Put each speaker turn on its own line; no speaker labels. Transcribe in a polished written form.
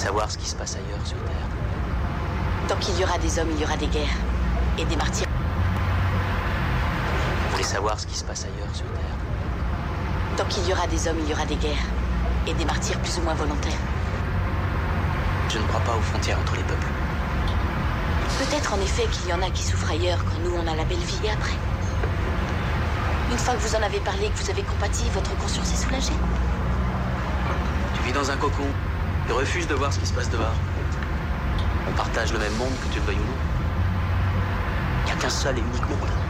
savoir ce qui se passe ailleurs sur Terre.
Tant qu'il y aura des hommes, il y aura des guerres. Et des martyrs.
Vous voulez savoir ce qui se passe ailleurs sur Terre.
Tant qu'il y aura des hommes, il y aura des guerres. Et des martyrs plus ou moins volontaires.
Je ne crois pas aux frontières entre les peuples.
Peut-être en effet qu'il y en a qui souffrent ailleurs quand nous on a la belle vie et après. Une fois que vous en avez parlé, que vous avez compati, votre conscience est soulagée.
Tu vis dans un cocon et refuses de voir ce qui se passe dehors. On partage le même monde, que tu le veuilles ou non. Il n'y a qu'un seul et unique monde.